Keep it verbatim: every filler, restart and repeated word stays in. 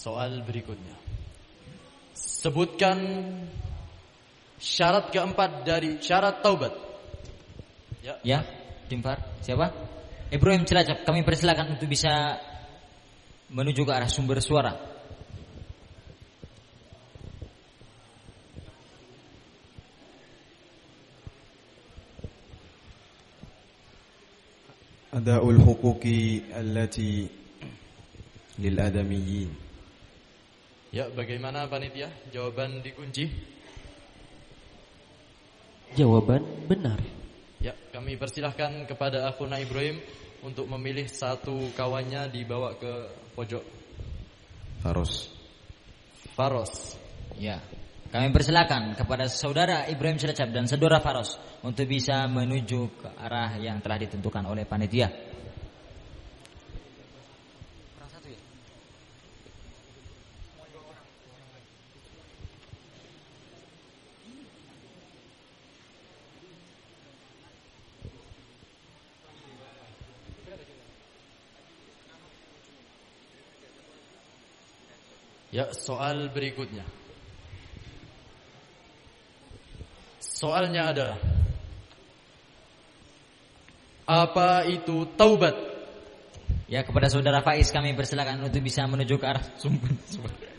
Soal berikutnya. Sebutkan syarat keempat dari syarat taubat. Ya, ya, Timfar. Siapa? Ibrahim Cilacap. Kami persilakan untuk bisa menuju ke arah sumber suara. Ada'ul huquqi allati lil adamiyyin. Ya, bagaimana panitia? Jawaban dikunci. Jawaban benar. Ya, kami persilahkan kepada akhuna Ibrahim untuk memilih satu kawannya dibawa ke pojok. Faros. Faros. Ya. Kami persilakan kepada saudara Ibrahim Cilacap dan saudara Faros untuk bisa menuju ke arah yang telah ditentukan oleh panitia. Ya, soal berikutnya. Soalnya adalah, apa itu taubat? Ya, kepada saudara Faiz kami persilakan untuk bisa menuju ke arah sumber.